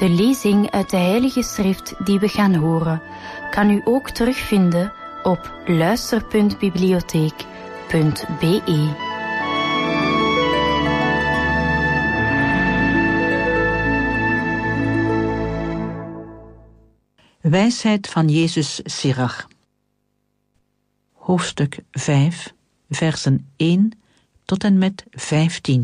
De lezing uit de Heilige Schrift die we gaan horen, kan u ook terugvinden op luister.bibliotheek.be. Wijsheid van Jezus Sirach. Hoofdstuk 5, versen 1 tot en met 15.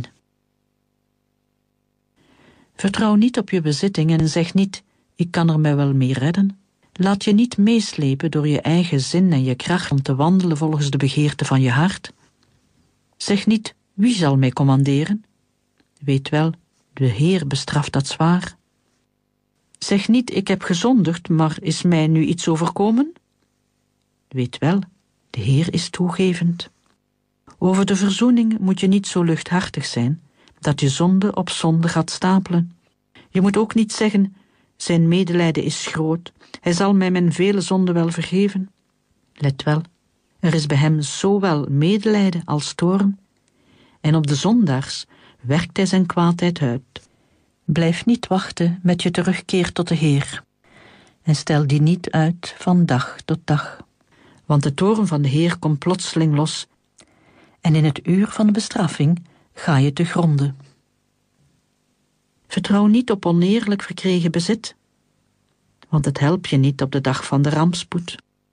Vertrouw niet op je bezittingen en zeg niet, ik kan er mij wel mee redden. Laat je niet meeslepen door je eigen zin en je kracht om te wandelen volgens de begeerte van je hart. Zeg niet, wie zal mij commanderen? Weet wel, de Heer bestraft dat zwaar. Zeg niet, ik heb gezondigd, maar is mij nu iets overkomen? Weet wel, de Heer is toegevend. Over de verzoening moet je niet zo luchthartig zijn, dat je zonde op zonde gaat stapelen. Je moet ook niet zeggen, zijn medelijden is groot, hij zal mij mijn vele zonden wel vergeven. Let wel, er is bij hem zowel medelijden als toorn, en op de zondaars werkt hij zijn kwaadheid uit. Blijf niet wachten met je terugkeer tot de Heer, en stel die niet uit van dag tot dag. Want de toorn van de Heer komt plotseling los, en in het uur van de bestraffing ga je te gronde. Vertrouw niet op oneerlijk verkregen bezit, want het helpt je niet op de dag van de rampspoed.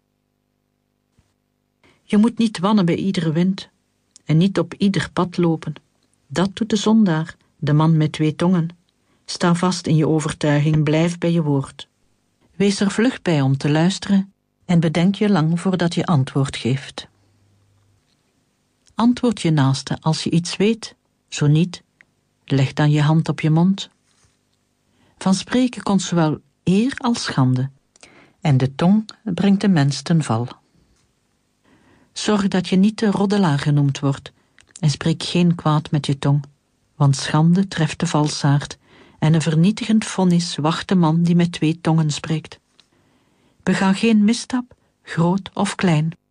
Je moet niet wannen bij iedere wind en niet op ieder pad lopen. Dat doet de zondaar, de man met 2 tongen. Sta vast in je overtuiging en blijf bij je woord. Wees er vlug bij om te luisteren en bedenk je lang voordat je antwoord geeft. Antwoord je naaste als je iets weet, zo niet, leg dan je hand op je mond. Van spreken komt zowel eer als schande, en de tong brengt de mens ten val. Zorg dat je niet de roddelaar genoemd wordt, en spreek geen kwaad met je tong, want schande treft de valsaard, en een vernietigend vonnis wacht de man die met 2 tongen spreekt. Bega geen misstap, groot of klein.